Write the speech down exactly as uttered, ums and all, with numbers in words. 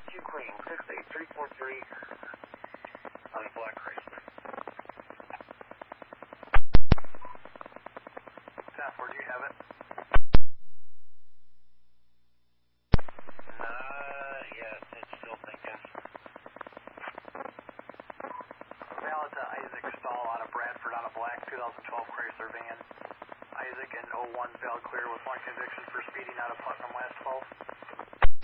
you clean, six eight three four three on a black Chrysler. Staff, where do you have it?